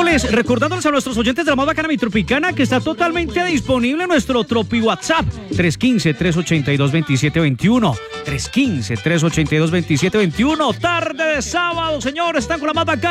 recordándoles a nuestros oyentes de la más bacana Mi Tropicana que está totalmente disponible nuestro Tropi WhatsApp 315-382-2721. 315-382-2721. Tarde de sábado, señores, están con la más bacana.